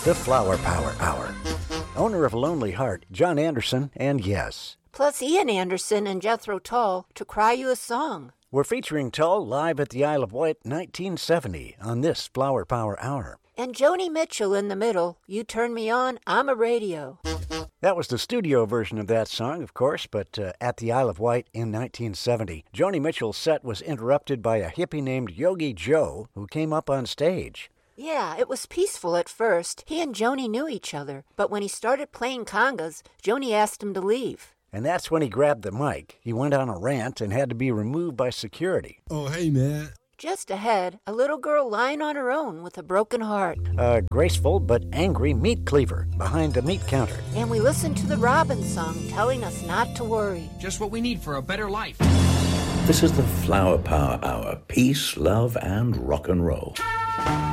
The Flower Power Hour. Owner of Lonely Heart, John Anderson, and Yes. Plus Ian Anderson and Jethro Tull to Cry You a Song. We're featuring Tull live at the Isle of Wight 1970 on this Flower Power Hour. And Joni Mitchell in the middle, You Turn Me On, I'm a Radio. That was the studio version of that song, of course, but at the Isle of Wight in 1970. Joni Mitchell's set was interrupted by a hippie named Yogi Joe, who came up on stage. Yeah, it was peaceful at first. He and Joni knew each other, but when he started playing congas, Joni asked him to leave. And that's when he grabbed the mic. He went on a rant and had to be removed by security. Oh, hey, man. Just ahead, a little girl lying on her own with a broken heart. A graceful but angry meat cleaver behind a meat counter. And we listened to the Robin song telling us not to worry. Just what we need for a better life. This is the Flower Power Hour. Peace, love, and rock and roll.